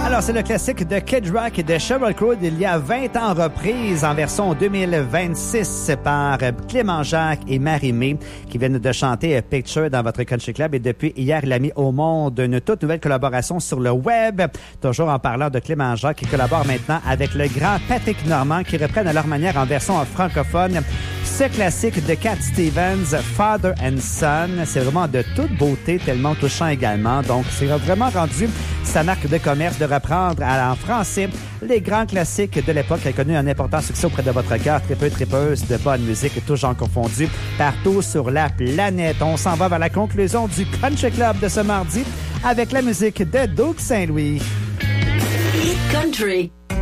Alors, c'est le classique de Kid Rock et de Sheryl Crow d'il y a 20 ans, reprise en version 2026 par Clément Jacques et Marie-Mé qui viennent de chanter Picture dans votre Country Club. Et depuis hier, il a mis au monde une toute nouvelle collaboration sur le web. Toujours en parlant de Clément Jacques qui collabore maintenant avec le grand Patrick Normand qui reprennent à leur manière en version francophone ce classique de Cat Stevens, Father and Son. C'est vraiment de toute beauté, tellement touchant également. Donc, c'est vraiment rendu sa marque de commerce de reprendre en français les grands classiques de l'époque qui a connu un important succès auprès de votre cœur. Tripeuse de bonne musique, tous genres confondus, partout sur la planète. On s'en va vers la conclusion du Country Club de ce mardi avec la musique de Doug Saint-Louis. Hit Country.